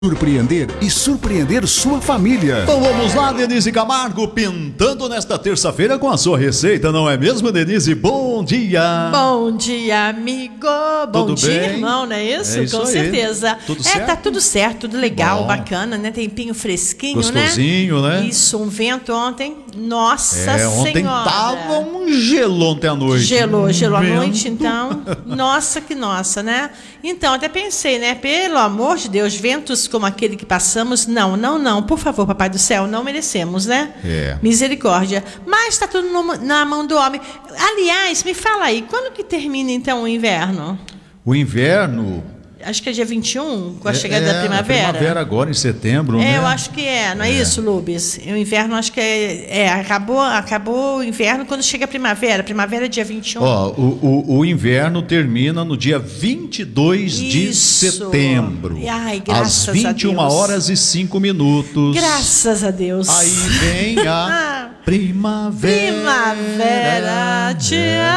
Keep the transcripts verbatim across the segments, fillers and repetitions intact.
Surpreender e surpreender sua família. Então vamos lá, Denise Camargo, pintando nesta terça-feira com a sua receita, não é mesmo, Denise? Bom dia! Bom dia, amigo! Bom Tudo dia, bem? irmão, não é isso? É isso com aí. certeza. Tudo é, certo? tá tudo certo, tudo legal, Bom. bacana, né? Tempinho fresquinho, Gostosinho, né? Isso, um vento ontem, nossa É, ontem senhora! tava um gelo ontem à noite. Gelou, gelou à Vento. noite, então. Nossa, que nossa, né? Então, até pensei, né? Pelo amor de Deus, ventos como aquele que passamos, não, não, não. Por favor, Papai do Céu, não merecemos, né? É. Misericórdia. Mas tá tudo no- na mão do homem. Aliás, me fala aí, quando que termina, então, o inverno? O inverno... Acho que é dia vinte e um, com a é, chegada é, da primavera. primavera agora, em setembro, É, né? eu acho que é, não é, isso, Lubes? O inverno, acho que é, é, acabou, acabou o inverno quando chega a primavera. Primavera é dia vinte e um. Ó, o, o, o inverno termina no dia vinte e dois de Isso. setembro. Ai, graças às vinte e uma a Deus. horas e cinco minutos. Graças a Deus. Aí vem a primavera. Primavera, te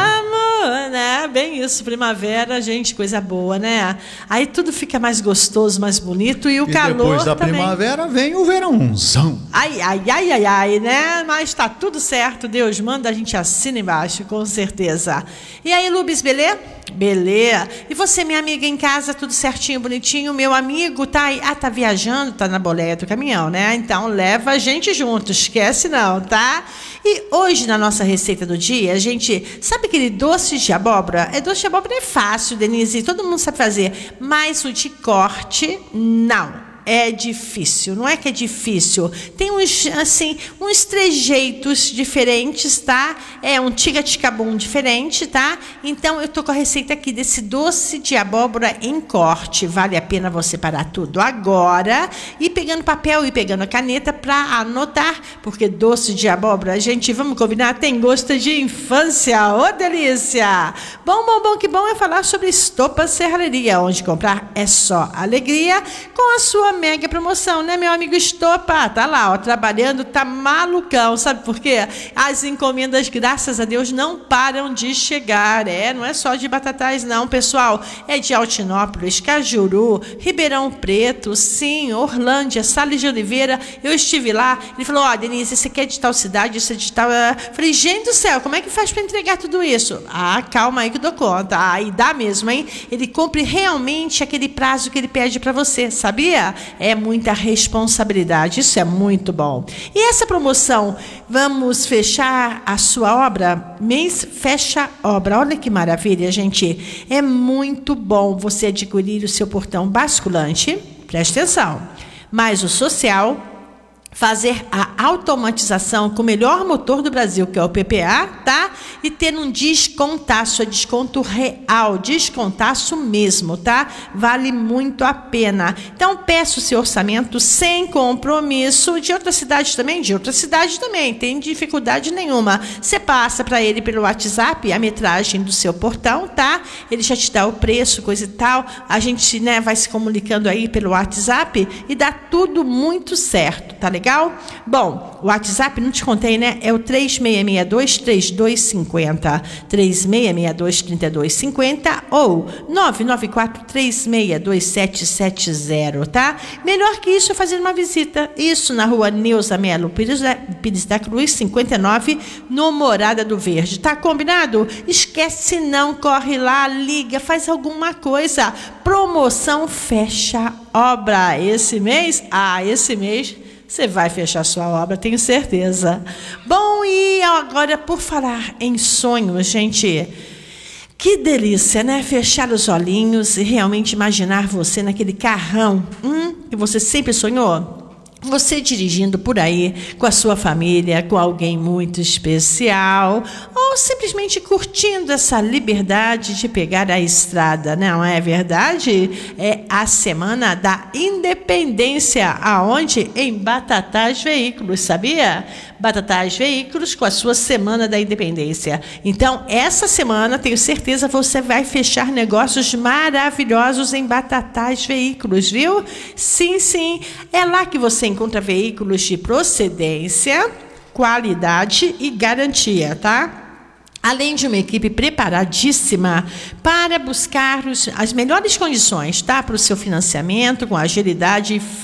amo, né? Bem isso, primavera, gente, coisa boa, né? Aí tudo fica mais gostoso, mais bonito e o E calor depois da também. primavera vem o verãozão. Ai, ai, ai, ai, ai, né? Mas tá tudo certo, Deus manda, a gente assina embaixo, com certeza. E aí, Lubes, beleza? Beleza. E você, minha amiga, em casa, tudo certinho, bonitinho? Meu amigo tá aí, ah, tá viajando, tá na boleia do caminhão, né? Então leva a gente junto, esquece não, tá? E hoje, na nossa receita do dia, a gente, sabe aquele doce de abóbora? É, doce de abóbora é fácil, Denise, todo mundo sabe fazer, mas o de corte, não. É difícil, não é que é difícil. Tem uns, assim, uns trejeitos diferentes, tá? É um tiga-ticabum diferente, tá? Então, eu tô com a receita aqui desse doce de abóbora em corte. Vale a pena você parar tudo agora e pegando papel e pegando a caneta para anotar, porque doce de abóbora, gente, vamos combinar, tem gosto de infância. Ô, delícia! Bom, bom, bom, que bom é falar sobre Estopa Serralheria, onde comprar é só alegria, com a sua mega promoção, né, meu amigo Estopa? Tá lá, ó, trabalhando, tá malucão, sabe por quê? As encomendas, graças a Deus, não param de chegar, é, não é só de Batatais não, pessoal, é de Altinópolis, Cajuru, Ribeirão Preto, sim, Orlândia, Salles de Oliveira, eu estive lá, ele falou, ó, Denise, você quer de tal cidade, você é de tal... Falei, gente do céu, como é que faz para entregar tudo isso? Ah, calma aí que eu dou conta, ah, e dá mesmo, hein? Ele cumpre realmente aquele prazo que ele pede para você, sabia? É muita responsabilidade, isso é muito bom. E essa promoção, vamos fechar a sua obra? Mês fecha obra, olha que maravilha, gente. É muito bom você adquirir o seu portão basculante, preste atenção, mais o social, fazer a automatização com o melhor motor do Brasil, que é o P P A, tá? E ter um descontaço, é desconto real, descontaço mesmo, tá? Vale muito a pena. Então, peça o seu orçamento sem compromisso. De outra cidade também? De outra cidade também, tem dificuldade nenhuma. Você passa para ele pelo WhatsApp a metragem do seu portão, tá? Ele já te dá o preço, coisa e tal. A gente, né, vai se comunicando aí pelo WhatsApp e dá tudo muito certo, tá legal? Bom, o WhatsApp, não te contei, né? É o três seis seis dois, três dois cinco zero, três seis seis dois, três dois cinco zero ou nove nove quatro, três seis dois sete sete zero, tá? Melhor que isso é fazer uma visita. Isso na rua Neuza Melo Pires da, Pires da Cruz, cinquenta e nove, no Morada do Verde. Tá combinado? Esquece não, corre lá, liga, faz alguma coisa. Promoção fecha obra. Esse mês? Ah, esse mês... Você vai fechar sua obra, tenho certeza. Bom, e agora, por falar em sonhos, gente, que delícia, né? Fechar os olhinhos e realmente imaginar você naquele carrão hum, que você sempre sonhou. Você dirigindo por aí com a sua família, com alguém muito especial, ou simplesmente curtindo essa liberdade de pegar a estrada, não é verdade? É a Semana da Independência, aonde? Em Batatais Veículos, sabia? Batatais Veículos com a sua Semana da Independência. Então, essa semana, tenho certeza, você vai fechar negócios maravilhosos em Batatais Veículos, viu? Sim, sim, é lá que você encontra veículos de procedência, qualidade e garantia, tá? além de uma equipe preparadíssima para buscar os, as melhores condições, tá? Para o seu financiamento com agilidade e